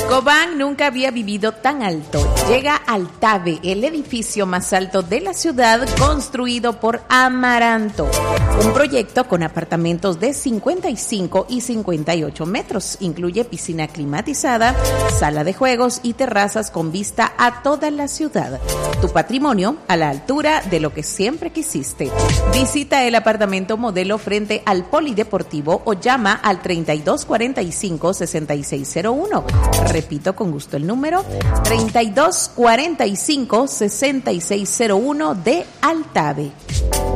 Cobán nunca había vivido tan alto. Llega Altave, el edificio más alto de la ciudad, construido por Amaranto. Un proyecto con apartamentos de 55 y 58 metros. Incluye piscina climatizada, sala de juegos y terrazas con vista a toda la ciudad. Tu patrimonio a la altura de lo que siempre quisiste. Visita el apartamento modelo frente al Polideportivo o llama al 3245-6601. Repito con gusto el número 3245-6601 de Altave.